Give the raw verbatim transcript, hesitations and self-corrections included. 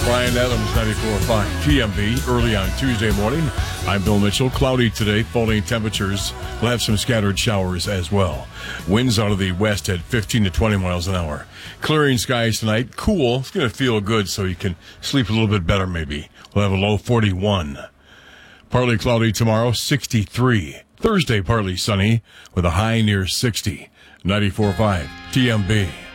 Brian Adams, ninety-four point five T M B, early on Tuesday morning. I'm Bill Mitchell. Cloudy today, falling temperatures. We'll have some scattered showers as well. Winds out of the west at fifteen to twenty miles an hour. Clearing skies tonight. Cool. It's going to feel good, so you can sleep a little bit better maybe. We'll have a low forty-one. Partly cloudy tomorrow, sixty-three. Thursday, partly sunny with a high near sixty. ninety-four point five T M B.